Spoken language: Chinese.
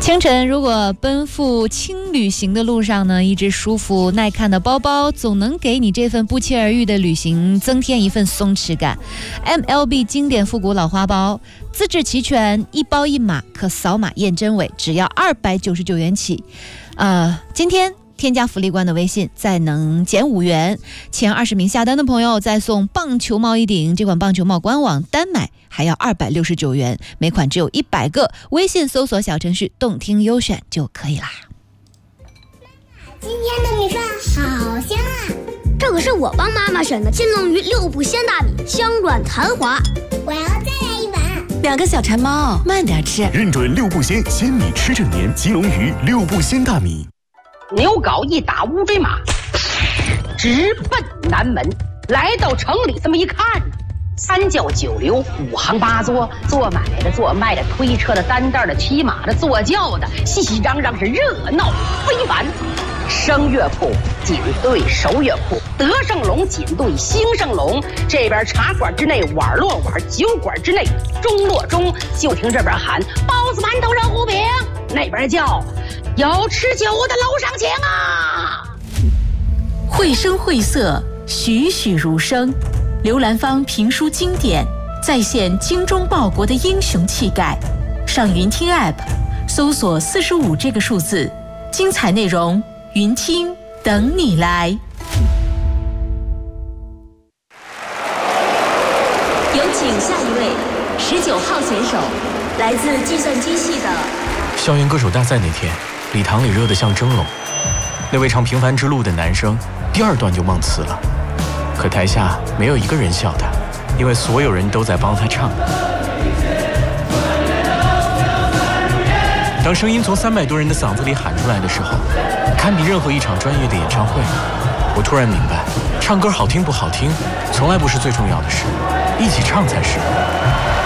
清晨，如果奔赴轻旅行的路上呢，一只舒服耐看的包包总能给你这份不期而遇的旅行增添一份松弛感。MLB 经典复古老花包，资质齐全，一包一码，可扫码验真伪，只要299元起。今天添加福利官的微信，再能减5元，前20名下单的朋友再送棒球帽一顶。这款棒球帽官网单买还要269元，每款只有100个，微信搜索小程序动听优选就可以啦。 今天的米饭好香啊！ 这可是我帮妈妈选的金龙鱼6步鲜大米，香软弹滑。 我要再来一碗。 2个小馋猫，慢点吃。 认准6步鲜，鲜米吃正年，金龙鱼6步鲜大米。 牛皋一打乌骓马，直奔南门。来到城里，这么一看，3教9流5行8作，做买的、做卖的、推车的、担担的、骑马的、坐轿的，熙熙攘攘，是热闹非凡。声乐铺紧对手乐铺，德胜龙紧对兴盛龙。这边茶馆之内碗落碗，酒馆之内盅落盅。就听这边喊包子、馒头、肉糊饼，那边叫有吃酒的楼上请啊！ 绘声绘色，栩栩如生。刘兰芳评书经典，再现精忠报国的英雄气概。上云听 App， 搜索45这个数字，精彩内容，云听等你来。 有请下一位19号选手，来自计算机系的。 校园歌手大赛那天，礼堂里热得像蒸笼。那位唱《平凡之路》的男生，第2段就忘词了。可台下没有一个人笑他，因为所有人都在帮他唱。当声音从300多人的嗓子里喊出来的时候，堪比任何一场专业的演唱会。我突然明白，唱歌好听不好听，从来不是最重要的事，一起唱才是。